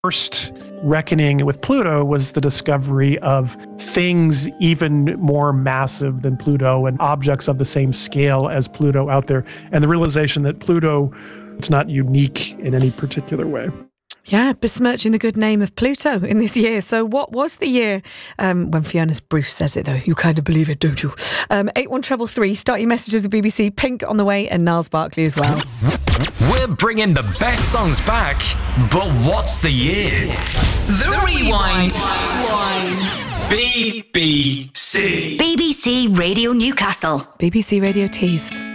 first reckoning with Pluto was the discovery of things even more massive than Pluto and objects of the same scale as Pluto out there, and the realization that Pluto is not unique in any particular way. Yeah, besmirching the good name of Pluto in this year. So what was the year when Fiona Bruce says it, though? You kind of believe it, don't you? 81333, start your messages with BBC. Pink on the way and Niles Barkley as well. We're bringing the best songs back, but what's the year? The Rewind. BBC. BBC Radio Newcastle. BBC Radio Tees.